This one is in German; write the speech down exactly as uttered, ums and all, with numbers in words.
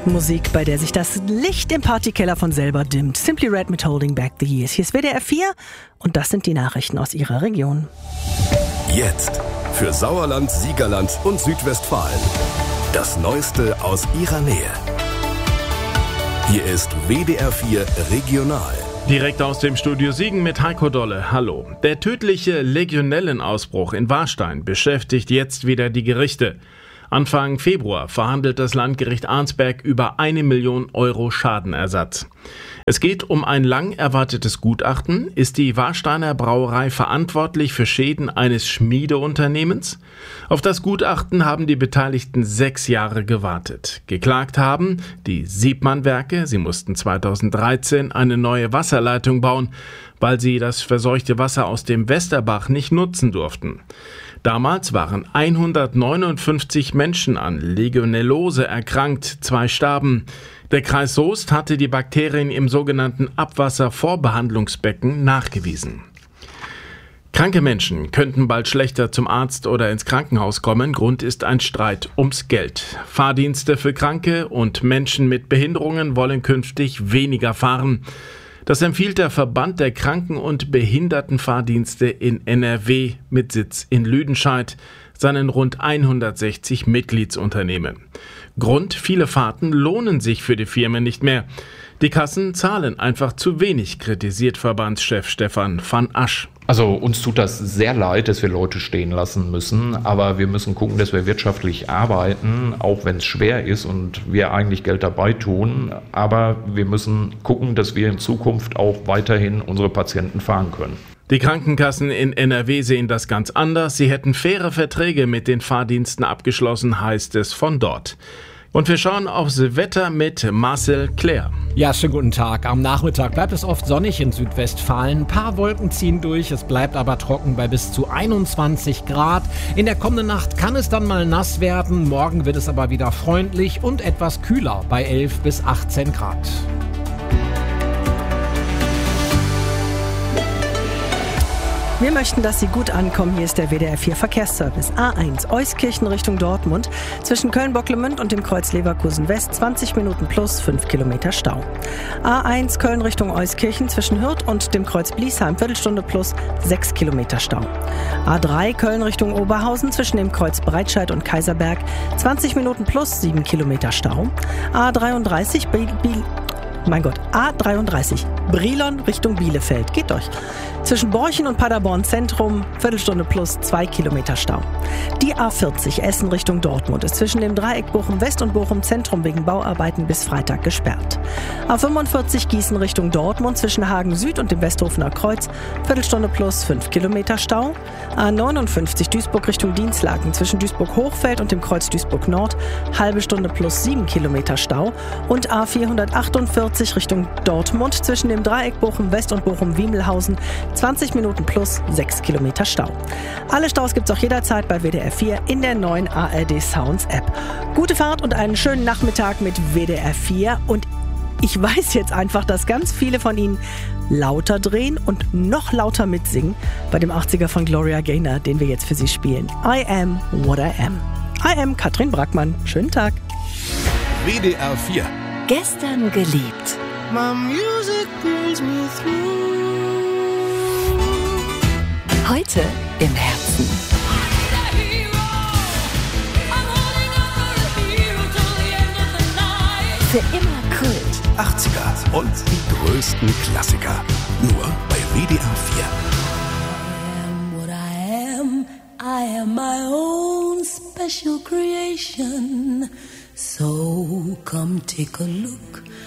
Musik, bei der sich das Licht im Partykeller von selber dimmt. Simply Red mit Holding Back the Years. Hier ist W D R vier und das sind die Nachrichten aus Ihrer Region. Jetzt für Sauerland, Siegerland und Südwestfalen. Das Neueste aus Ihrer Nähe. Hier ist W D R vier Regional. Direkt aus dem Studio Siegen mit Heiko Dolle. Hallo. Der tödliche Legionellenausbruch in Warstein beschäftigt jetzt wieder die Gerichte. Anfang Februar verhandelt das Landgericht Arnsberg über eine Million Euro Schadenersatz. Es geht um ein lang erwartetes Gutachten. Ist die Warsteiner Brauerei verantwortlich für Schäden eines Schmiedeunternehmens? Auf das Gutachten haben die Beteiligten sechs Jahre gewartet. Geklagt haben die Siebmann-Werke. Sie mussten zweitausenddreizehn eine neue Wasserleitung bauen, weil sie das verseuchte Wasser aus dem Westerbach nicht nutzen durften. Damals waren hundertneunundfünfzig Menschen an Legionellose erkrankt, zwei starben. Der Kreis Soest hatte die Bakterien im sogenannten Abwasservorbehandlungsbecken nachgewiesen. Kranke Menschen könnten bald schlechter zum Arzt oder ins Krankenhaus kommen. Grund ist ein Streit ums Geld. Fahrdienste für Kranke und Menschen mit Behinderungen wollen künftig weniger fahren. Das empfiehlt der Verband der Kranken- und Behindertenfahrdienste in N R W mit Sitz in Lüdenscheid, seinen rund hundertsechzig Mitgliedsunternehmen. Grund: viele Fahrten lohnen sich für die Firmen nicht mehr. Die Kassen zahlen einfach zu wenig, kritisiert Verbandschef Stefan van Asch. Also uns tut das sehr leid, dass wir Leute stehen lassen müssen, aber wir müssen gucken, dass wir wirtschaftlich arbeiten, auch wenn es schwer ist und wir eigentlich Geld dabei tun. Aber wir müssen gucken, dass wir in Zukunft auch weiterhin unsere Patienten fahren können. Die Krankenkassen in N R W sehen das ganz anders. Sie hätten faire Verträge mit den Fahrdiensten abgeschlossen, heißt es von dort. Und wir schauen aufs Wetter mit Marcel Claire. Ja, schönen guten Tag. Am Nachmittag bleibt es oft sonnig in Südwestfalen. Ein paar Wolken ziehen durch, es bleibt aber trocken bei bis zu einundzwanzig Grad. In der kommenden Nacht kann es dann mal nass werden. Morgen wird es aber wieder freundlich und etwas kühler bei elf bis achtzehn Grad. Wir möchten, dass Sie gut ankommen. Hier ist der W D R vier Verkehrsservice. A eins Euskirchen Richtung Dortmund. Zwischen Köln-Bocklemünd und dem Kreuz Leverkusen West zwanzig Minuten plus fünf Kilometer Stau. A eins Köln Richtung Euskirchen zwischen Hürth und dem Kreuz Bliesheim Viertelstunde plus sechs Kilometer Stau. A drei Köln Richtung Oberhausen zwischen dem Kreuz Breitscheid und Kaiserberg zwanzig Minuten plus sieben Kilometer Stau. A dreiunddreißig Biel, Biel Mein Gott, A dreiunddreißig, Brilon Richtung Bielefeld. Geht durch. Zwischen Borchen und Paderborn Zentrum, Viertelstunde plus zwei Kilometer Stau. Die A vierzig, Essen Richtung Dortmund, ist zwischen dem Dreieck Bochum West und Bochum Zentrum wegen Bauarbeiten bis Freitag gesperrt. A fünfundvierzig, Gießen Richtung Dortmund, zwischen Hagen Süd und dem Westhofener Kreuz, Viertelstunde plus fünf Kilometer Stau. A neunundfünfzig, Duisburg Richtung Dienstlaken, zwischen Duisburg Hochfeld und dem Kreuz Duisburg Nord, halbe Stunde plus sieben Kilometer Stau. Und A vierhundertachtundvierzig Richtung Dortmund, zwischen dem Dreieck Bochum West und Bochum Wiemelhausen, zwanzig Minuten plus sechs Kilometer Stau. Alle Staus gibt's auch jederzeit bei W D R vier in der neuen A R D Sounds App. Gute Fahrt und einen schönen Nachmittag mit W D R vier. Und ich weiß jetzt einfach, dass ganz viele von Ihnen lauter drehen und noch lauter mitsingen bei dem achtziger von Gloria Gaynor, den wir jetzt für Sie spielen. I am what I am. I am Katrin Brackmann. Schönen Tag. W D R vier. Gestern geliebt. My music brings me through. Heute im Herzen. Für immer Kult. achtziger und die größten Klassiker. Nur bei W D R vier. I am what I am. I am my own special creation. So come take a look.